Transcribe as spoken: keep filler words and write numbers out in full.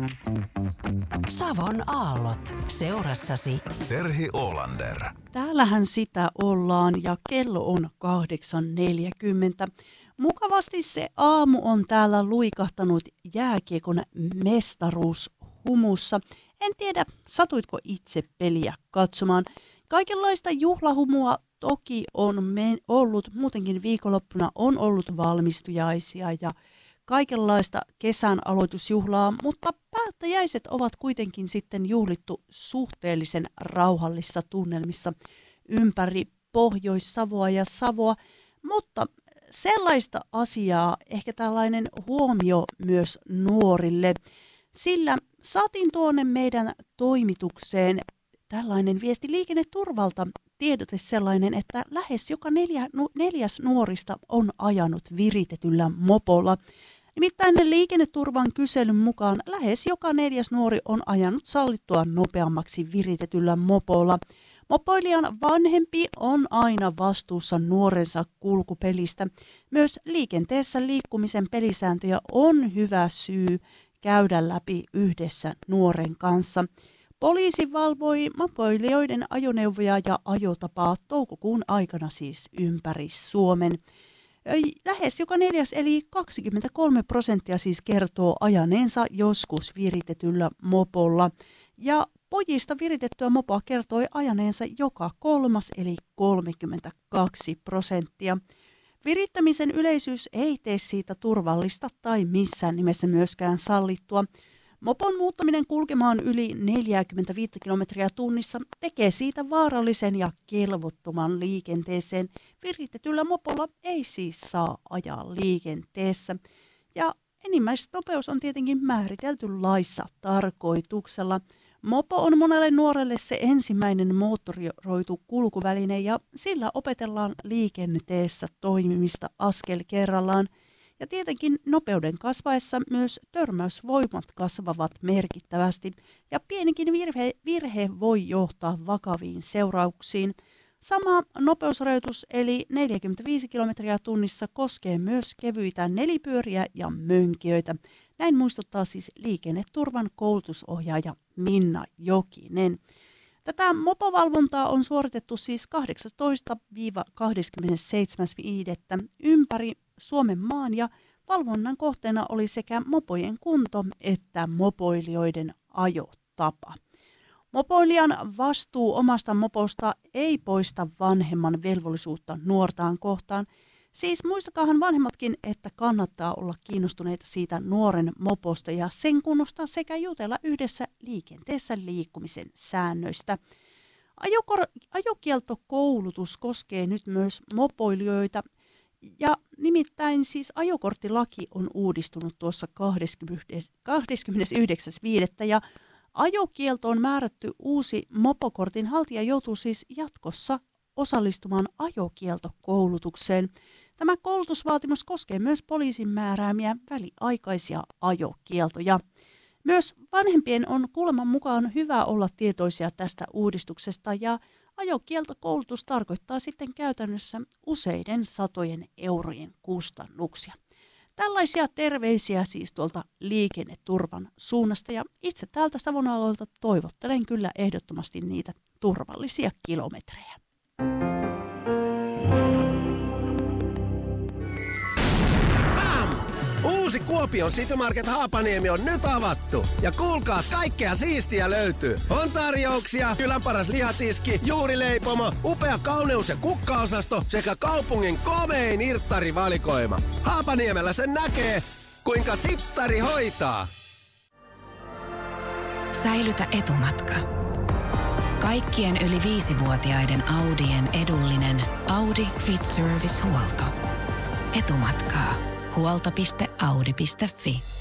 Savon aallot seurassasi. Terhi Olander. Täällähän sitä ollaan ja kello on kahdeksan neljäkymmentä. Mukavasti se aamu on täällä luikahtanut jääkiekon mestaruus humussa. En tiedä, satuitko itse peliä katsomaan. Kaikenlaista juhlahumua toki on men- ollut, muutenkin viikonloppuna on ollut valmistujaisia ja kaikenlaista kesän aloitusjuhlaa, mutta päättäjäiset ovat kuitenkin sitten juhlittu suhteellisen rauhallisissa tunnelmissa ympäri Pohjois-Savoa ja Savoa, mutta sellaista asiaa, ehkä tällainen huomio myös nuorille, sillä saatiin tuonne meidän toimitukseen tällainen viesti liikenneturvalta, tiedote sellainen, että lähes joka neljä, neljäs nuorista on ajanut viritetyllä mopolla. Nimittäin liikenneturvan kyselyn mukaan lähes joka neljäs nuori on ajanut sallittua nopeammaksi viritetyllä mopolla. Mopoilijan vanhempi on aina vastuussa nuorensa kulkupelistä. Myös liikenteessä liikkumisen pelisääntöjä on hyvä syy käydä läpi yhdessä nuoren kanssa. Poliisi valvoi mopoilijoiden ajoneuvoja ja ajotapaa toukokuun aikana siis ympäri Suomen. Lähes joka neljäs eli kaksikymmentäkolme prosenttia siis kertoo ajaneensa joskus viritetyllä mopolla. Ja pojista viritettyä mopoa kertoi ajaneensa joka kolmas eli kolmekymmentäkaksi prosenttia. Virittämisen yleisyys ei tee siitä turvallista tai missään nimessä myöskään sallittua. Mopon muuttaminen kulkemaan yli neljäkymmentäviisi kilometriä tunnissa tekee siitä vaarallisen ja kelvottoman liikenteeseen. Viritetyllä mopolla ei siis saa ajaa liikenteessä. Ja enimmäisnopeus on tietenkin määritelty laissa tarkoituksella. Mopo on monelle nuorelle se ensimmäinen moottoroitu kulkuväline ja sillä opetellaan liikenteessä toimimista askel kerrallaan. Ja tietenkin nopeuden kasvaessa myös törmäysvoimat kasvavat merkittävästi ja pienikin virhe, virhe voi johtaa vakaviin seurauksiin. Sama nopeusrajoitus eli neljäkymmentäviisi kilometriä tunnissa koskee myös kevyitä nelipyöriä ja mönkijöitä. Näin muistuttaa siis liikenneturvan koulutusohjaaja Minna Jokinen. Tätä mopovalvontaa on suoritettu siis kahdeksastoista kahdeskymmenesseitsemäs viidettä ympäri Suomen maan ja valvonnan kohteena oli sekä mopojen kunto että mopoilijoiden ajotapa. Mopoilijan vastuu omasta moposta ei poista vanhemman velvollisuutta nuortaan kohtaan. Siis muistakaahan vanhemmatkin, että kannattaa olla kiinnostuneita siitä nuoren moposta ja sen kunnosta sekä jutella yhdessä liikenteessä liikkumisen säännöistä. Ajokor- ajokieltokoulutus koskee nyt myös mopoilijoita ja nimittäin siis ajokorttilaki on uudistunut tuossa kahdeskymmenesyhdeksäs viidettä ja ajokieltoon määrätty uusi mopokortin haltija joutuu siis jatkossa osallistumaan ajokieltokoulutukseen. Tämä koulutusvaatimus koskee myös poliisin määräämiä väliaikaisia ajokieltoja. Myös vanhempien on kuuleman mukaan hyvä olla tietoisia tästä uudistuksesta ja ajokieltokoulutus tarkoittaa sitten käytännössä useiden satojen eurojen kustannuksia. Tällaisia terveisiä siis tuolta liikenneturvan suunnasta ja itse täältä Savon alueelta toivottelen kyllä ehdottomasti niitä turvallisia kilometrejä. Uusi Kuopion City Market Haapaniemi on nyt avattu. Ja kuulkaas, kaikkea siistiä löytyy. On tarjouksia, kylän paras lihatiski, juurileipomo, upea kauneus- ja kukkaosasto sekä kaupungin komein irttarivalikoima. Haapaniemellä sen näkee, kuinka sittari hoitaa. Säilytä etumatka. Kaikkien yli viisivuotiaiden Audien edullinen Audi Fit Service-huolto. Etumatkaa. huolto piste audi piste fi